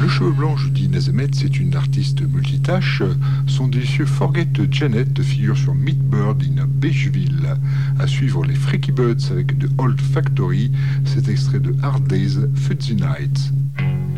Le cheveu blanc, Judy Nazemet, c'est une artiste multitâche. Son délicieux Forget Janet figure sur Meat Bird in Beigeville. À suivre les Freaky Birds avec The Old Factory, cet extrait de Hard Days, Fuzzy Nights.